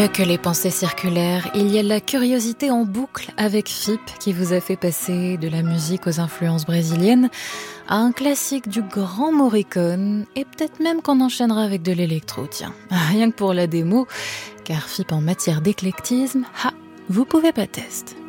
mieux que les pensées circulaires, il y a la curiosité en boucle avec FIP qui vous a fait passer de la musique aux influences brésiliennes à un classique du grand Morricone et peut-être même qu'on enchaînera avec de l'électro, tiens. Rien que pour la démo, car FIP en matière d'éclectisme, vous pouvez pas tester.